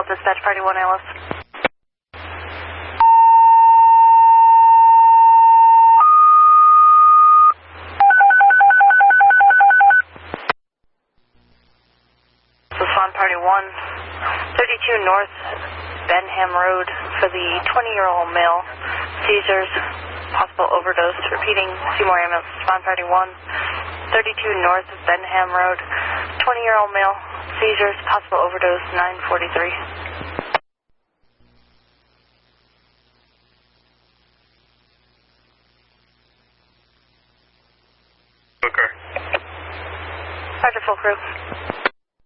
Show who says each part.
Speaker 1: Seattle, dispatch party 1 ALS. Swan party 1, 32 North Benham Road for the 20-year-old male. Seizures, possible overdose. Repeating, Seymour ambulance, Swan party 1, 32 North Benham Road, 20-year-old male. Seizures, possible overdose, 943.
Speaker 2: Okay.
Speaker 1: Roger, full crew.